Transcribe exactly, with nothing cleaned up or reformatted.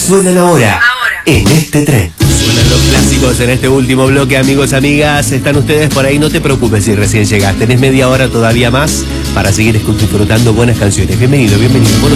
suenan ahora, en este tren. Suenan los clásicos en este último bloque, amigos, amigas. Están ustedes por ahí, no te preocupes si recién llegas. Tenés media hora todavía más para seguir disfrutando buenas canciones. Bienvenido, bienvenido.